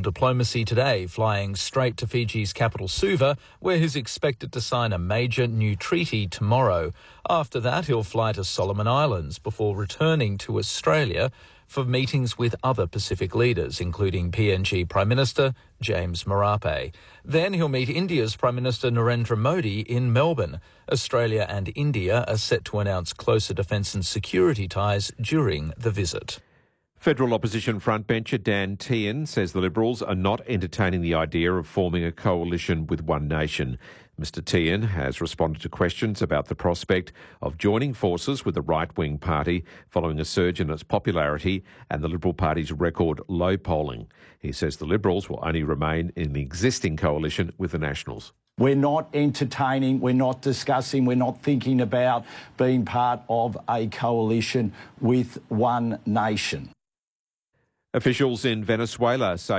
diplomacy today, flying straight to Fiji's capital Suva, where he's expected to sign a major new treaty tomorrow. After that, he'll fly to Solomon Islands before returning to Australia for meetings with other Pacific leaders, including PNG Prime Minister James Marape. Then he'll meet India's Prime Minister Narendra Modi in Melbourne. Australia and India are set to announce closer defence and security ties during the visit. Federal opposition frontbencher Dan Tehan says the Liberals are not entertaining the idea of forming a coalition with One Nation. Mr Tehan has responded to questions about the prospect of joining forces with the right-wing party following a surge in its popularity and the Liberal Party's record low polling. He says the Liberals will only remain in the existing coalition with the Nationals. We're not entertaining, we're not discussing, we're not thinking about being part of a coalition with One Nation. Officials in Venezuela say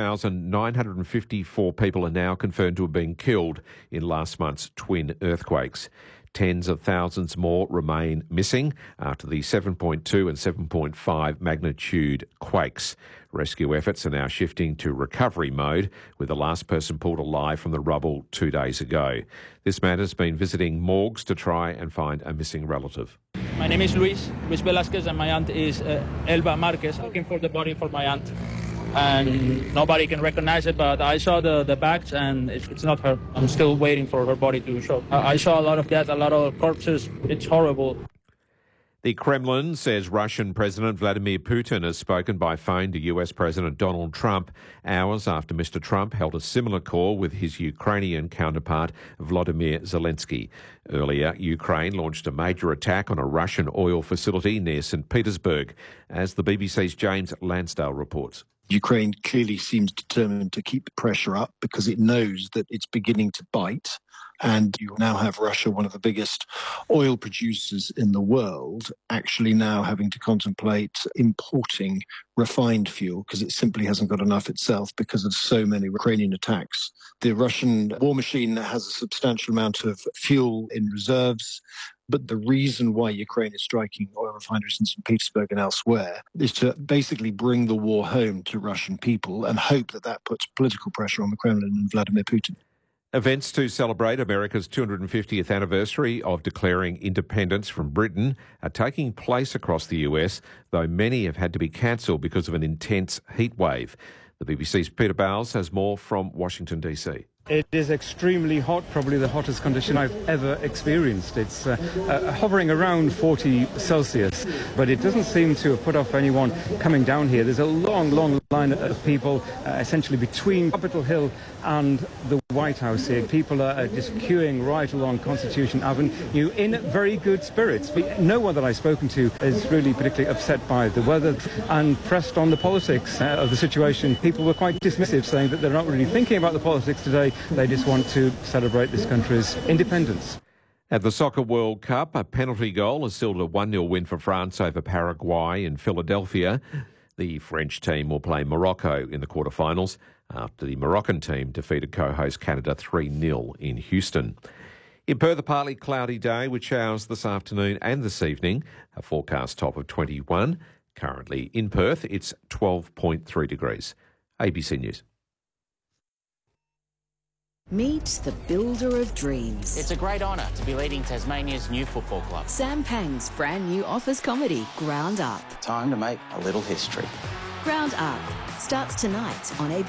2,954 people are now confirmed to have been killed in last month's twin earthquakes. Tens of thousands more remain missing after the 7.2 and 7.5 magnitude quakes. Rescue efforts are now shifting to recovery mode, with the last person pulled alive from the rubble 2 days ago. This man has been visiting morgues to try and find a missing relative. My name is Luis Velasquez, and my aunt is Elba Marquez, looking for the body for my aunt. And nobody can recognize it, but I saw the bags and it's not her. I'm still waiting for her body to show. I saw a lot of death, a lot of corpses. It's horrible. The Kremlin says Russian President Vladimir Putin has spoken by phone to US President Donald Trump hours after Mr Trump held a similar call with his Ukrainian counterpart Volodymyr Zelensky. Earlier, Ukraine launched a major attack on a Russian oil facility near St Petersburg, as the BBC's James Lansdale reports. Ukraine clearly seems determined to keep the pressure up because it knows that it's beginning to bite. And you now have Russia, one of the biggest oil producers in the world, actually now having to contemplate importing refined fuel because it simply hasn't got enough itself because of so many Ukrainian attacks. The Russian war machine has a substantial amount of fuel in reserves. But the reason why Ukraine is striking oil refineries in St. Petersburg and elsewhere is to basically bring the war home to Russian people and hope that that puts political pressure on the Kremlin and Vladimir Putin. Events to celebrate America's 250th anniversary of declaring independence from Britain are taking place across the US, though many have had to be cancelled because of an intense heat wave. The BBC's Peter Bowles has more from Washington, D.C. It is extremely hot, probably the hottest condition I've ever experienced. It's hovering around 40 Celsius, but it doesn't seem to have put off anyone coming down here. There's a long, long line of people essentially between Capitol Hill and the White House here. People are just queuing right along Constitution Avenue in very good spirits. No one that I've spoken to is really particularly upset by the weather and pressed on the politics of the situation. People were quite dismissive, saying that they're not really thinking about the politics today. They just want to celebrate this country's independence. At the Soccer World Cup, a penalty goal has sealed a 1-0 win for France over Paraguay in Philadelphia. The French team will play Morocco in the quarterfinals after the Moroccan team defeated co-host Canada 3-0 in Houston. In Perth, a partly cloudy day with showers this afternoon and this evening. A forecast top of 21. Currently in Perth, it's 12.3 degrees. ABC News. Meet the builder of dreams. It's a great honour to be leading Tasmania's new football club. Sam Pang's brand new office comedy, Ground Up. Time to make a little history. Ground Up starts tonight on ABC.